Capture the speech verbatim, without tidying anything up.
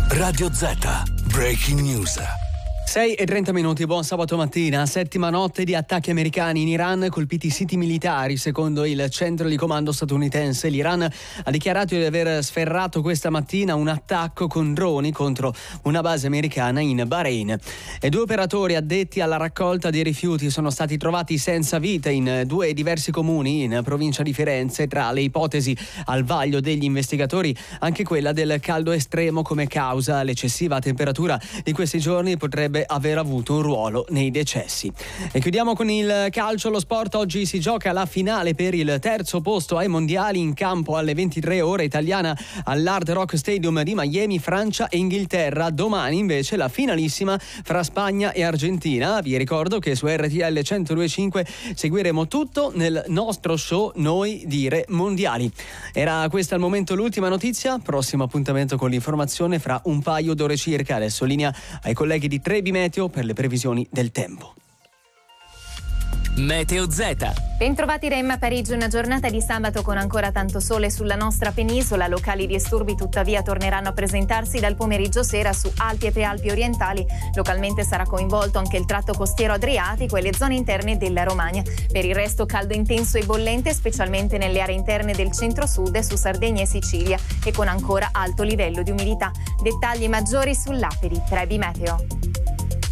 Radio Z, Breaking News. sei e trenta minuti, buon sabato mattina. Settima notte di attacchi americani in Iran, colpiti siti militari. Secondo il centro di comando statunitense, l'Iran ha dichiarato di aver sferrato questa mattina un attacco con droni contro una base americana in Bahrain. E due operatori addetti alla raccolta dei rifiuti sono stati trovati senza vita in due diversi comuni in provincia di Firenze. Tra le ipotesi al vaglio degli investigatori, anche quella del caldo estremo come causa. L'eccessiva temperatura di questi giorni potrebbe aver avuto un ruolo nei decessi. E chiudiamo con il calcio, lo sport. Oggi si gioca la finale per il terzo posto ai mondiali, in campo alle ventitré ore italiana all'Hard Rock Stadium di Miami, Francia e Inghilterra. Domani invece la finalissima fra Spagna e Argentina. Vi ricordo che su R T L centodue e cinque seguiremo tutto nel nostro show Noi Dire Mondiali. Era questa al momento l'ultima notizia. Prossimo appuntamento con l'informazione fra un paio d'ore circa. Adesso linea ai colleghi di Trebi Meteo per le previsioni del tempo. Meteo Z. Bentrovati da Emma Parigi, una giornata di sabato con ancora tanto sole sulla nostra penisola. Locali disturbi tuttavia torneranno a presentarsi dal pomeriggio sera su Alpi e Prealpi orientali. Localmente sarà coinvolto anche il tratto costiero adriatico e le zone interne della Romagna. Per il resto caldo intenso e bollente, specialmente nelle aree interne del centro-sud e su Sardegna e Sicilia, e con ancora alto livello di umidità. Dettagli maggiori sull'app di Trebi Meteo.